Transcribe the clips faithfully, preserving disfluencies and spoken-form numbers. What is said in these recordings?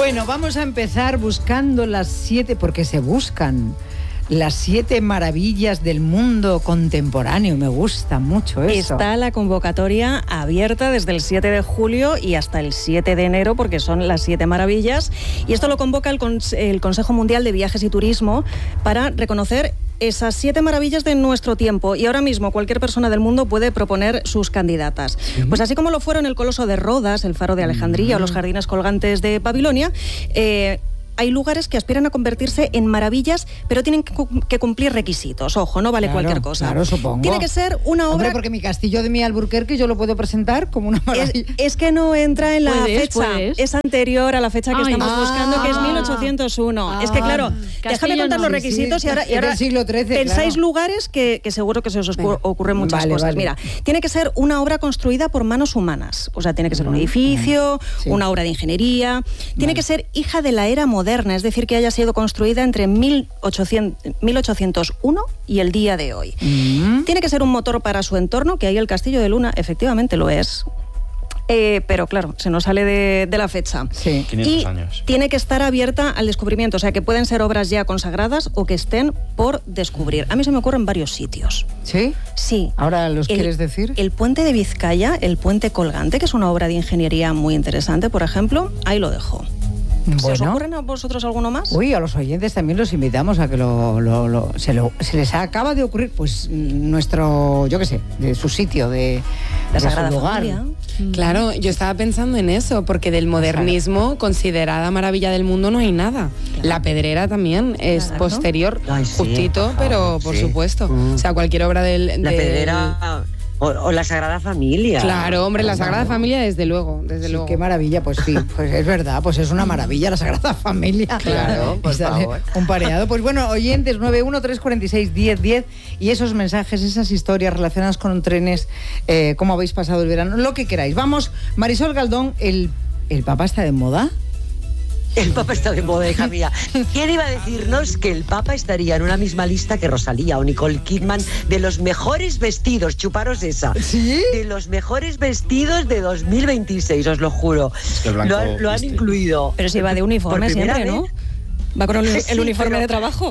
Bueno, vamos a empezar buscando las siete, porque se buscan las siete maravillas del mundo contemporáneo. Me gusta mucho eso. Está la convocatoria abierta desde el siete de julio y hasta el siete de enero, porque son las siete maravillas. Y esto lo convoca el, Cons- el Consejo Mundial de Viajes y Turismo para reconocer esas siete maravillas de nuestro tiempo. Y ahora mismo cualquier persona del mundo puede proponer sus candidatas. ¿Sí? Pues así como lo fueron el Coloso de Rodas, el Faro de Alejandría mm. o los Jardines Colgantes de Babilonia, eh, hay lugares que aspiran a convertirse en maravillas, pero tienen que cumplir requisitos. Ojo, no vale claro, cualquier cosa. Claro, supongo. Tiene que ser una obra... Hombre, porque mi castillo de mi Alburquerque yo lo puedo presentar como una maravilla. Es, es que no entra en la ¿Puedes, fecha. puedes? Es anterior a la fecha que Ay, estamos ah, buscando, que es mil ochocientos uno. Ah, es que, claro, déjame contar no, los requisitos sí, sí, y ahora, y ahora siglo trece, pensáis claro. lugares que, que seguro que se os ocurren ocurre muchas vale, cosas. Vale. Mira, tiene que ser una obra construida por manos humanas. O sea, tiene que ser un edificio, sí. una obra de ingeniería. Tiene vale. que ser hija de la era moderna, es decir, que haya sido construida entre mil ochocientos uno y el día de hoy. Mm. Tiene que ser un motor para su entorno, que ahí el Castillo de Luna efectivamente lo es. Eh, pero claro, se nos sale de, de la fecha. Sí. quinientos y años. Tiene que estar abierta al descubrimiento, o sea que pueden ser obras ya consagradas o que estén por descubrir. A mí se me ocurren varios sitios. ¿Sí? Sí. ¿Ahora los el, quieres decir? El puente de Vizcaya, el puente colgante, que es una obra de ingeniería muy interesante, por ejemplo, ahí lo dejo. Bueno. ¿Se os ocurren a vosotros alguno más? Uy, a los oyentes también los invitamos a que lo, lo, lo, se, lo se les acaba de ocurrir, pues, nuestro, yo qué sé, de su sitio, de, la de Sagrada su lugar. Familia. Claro, yo estaba pensando en eso, porque del modernismo, considerada maravilla del mundo, no hay nada. Claro. La Pedrera también es claro. posterior, Ay, sí, justito, por pero por sí. supuesto. Mm. O sea, cualquier obra del... La del... Pedrera... O, o la Sagrada Familia. Claro, hombre, la Sagrada claro. Familia desde luego, desde sí, luego. Qué maravilla, pues sí, pues es verdad, pues es una maravilla la Sagrada Familia. Claro, por favor. Un pareado. Pues bueno, oyentes, nueve uno tres cuatro seis diez diez y esos mensajes, esas historias relacionadas con trenes, eh, cómo habéis pasado el verano, lo que queráis. Vamos, Marisol Galdón, ¿el, el Papa está de moda? El Papa está de moda, hija mía. ¿Quién iba a decirnos que el Papa estaría en una misma lista que Rosalía o Nicole Kidman de los mejores vestidos? Chuparos esa. ¿Sí? De los mejores vestidos de dos mil veintiséis, os lo juro. Es que blanco, lo, lo han este. incluido. Pero si va de uniforme siempre, vez, ¿no? Va con el, el sí, uniforme pero, de trabajo.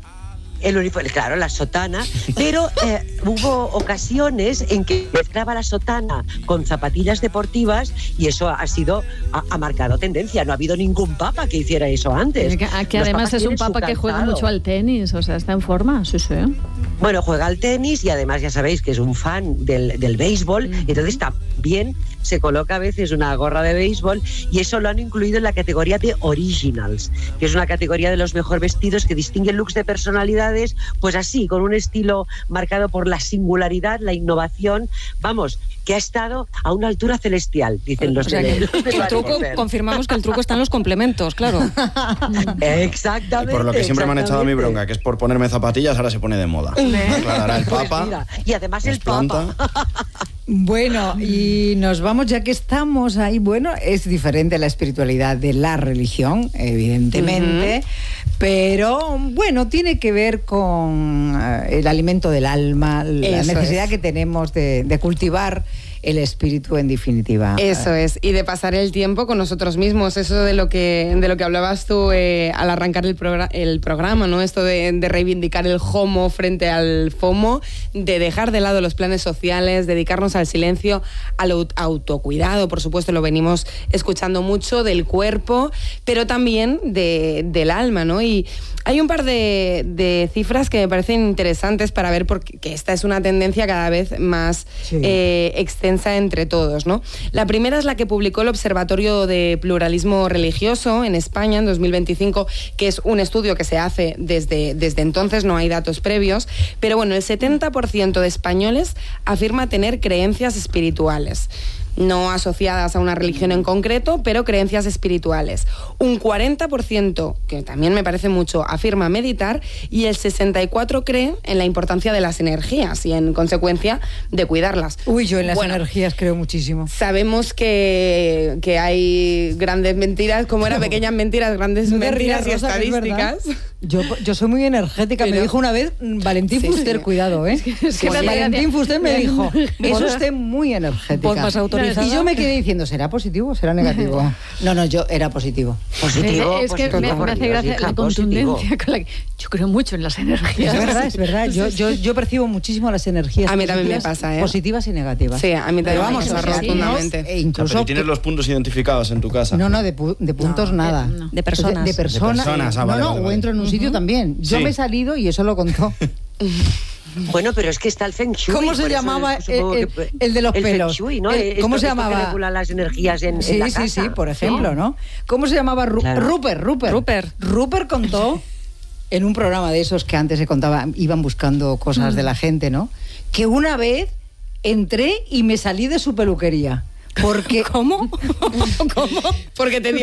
El uniforme, claro, la sotana, pero eh, hubo ocasiones en que mezclaba la sotana con zapatillas deportivas y eso ha sido, ha, ha marcado tendencia. No ha habido ningún papa que hiciera eso antes. Que, que además es un papa que juega mucho al tenis, o sea, está en forma, sí, sí. Bueno, juega al tenis y además ya sabéis que es un fan del, del béisbol, mm. entonces también se coloca a veces una gorra de béisbol y eso lo han incluido en la categoría de Originals, que es una categoría de los mejores vestidos que distinguen looks de personalidades, pues así, con un estilo marcado por la singularidad, la innovación, vamos, que ha estado a una altura celestial, dicen los, o sea, de, que, los de el truco, confirmamos que el truco está en los complementos, claro. Exactamente. Y por lo que siempre me han echado a mi bronca, que es por ponerme zapatillas, ahora se pone de moda. Aclarará el Papa. Pues mira, y además el Papa. Bueno, y nos vamos, ya que estamos ahí, bueno, es diferente la espiritualidad de la religión, evidentemente, uh-huh. pero bueno, tiene que ver con uh, el alimento del alma, la Eso necesidad es. que tenemos de, de cultivar el espíritu, en definitiva. Eso es, y de pasar el tiempo con nosotros mismos, eso de lo que de lo que hablabas tú eh, al arrancar el, progr- el programa, ¿no? Esto de, de reivindicar el homo frente al FOMO, de dejar de lado los planes sociales, dedicarnos al silencio, al aut- autocuidado, por supuesto, lo venimos escuchando mucho, del cuerpo, pero también de, del alma, ¿no? Y hay un par de, de cifras que me parecen interesantes para ver porque que esta es una tendencia cada vez más sí. eh, extensa entre todos, ¿no? La primera es la que publicó el Observatorio de Pluralismo Religioso en España en dos mil veinticinco, que es un estudio que se hace desde, desde entonces, no hay datos previos, pero bueno, el setenta por ciento de españoles afirma tener creencias espirituales. No asociadas a una religión en concreto, pero creencias espirituales. Un cuarenta por ciento, que también me parece mucho, afirma meditar y el sesenta y cuatro por ciento cree en la importancia de las energías y, en consecuencia, de cuidarlas. Uy, yo en las bueno, energías creo muchísimo. Sabemos que, que hay grandes mentiras, como eran pequeñas mentiras, grandes no mentiras rías, y Rosa, estadísticas. Yo, yo soy muy energética. Pero- me dijo una vez mm, Valentín Sí, Fuster, sí. cuidado, ¿eh? es que Pues me hace Valentín gracia. Fuster me dijo, es usted muy energética. Voz más autorizada. Y yo me quedé diciendo, ¿será positivo o será negativo? No, no, yo era positivo. Positivo, es que positivo, me, por me hace Dios, gracia hija, la positivo. contundencia con la que yo creo mucho en las energías. Es verdad, es verdad. Yo, yo, yo percibo muchísimo las energías A mí también me positivas- pasa, ¿eh? positivas y negativas. Sí, a mí también Pero me vamos, pasa o sea, rotundamente. no, e Ah, incluso pero tienes que- los puntos identificados en tu casa. No, no, de, pu- de puntos nada. no. De personas. De, de personas. De personas, ah, vale, no, no, vale, o vale. entro en un sitio también. Yo Sí. me he salido y eso lo contó. Bueno, pero es que está el Feng Shui. ¿Cómo se por eso llamaba supongo el- que- el de los el pelos? Feng Shui, ¿no? El- Esto- ¿cómo se esto que llamaba? regula las energías en, en Sí, la sí, casa. sí, por ejemplo, ¿no? ¿Cómo se llamaba? Ru- Claro. Rupert, Rupert. Rupert. Rupert contó en un programa de esos que antes se contaba, iban buscando cosas de la gente, ¿no? Que una vez entré y me salí de su peluquería. Porque, ¿Cómo? ¿Cómo? Porque te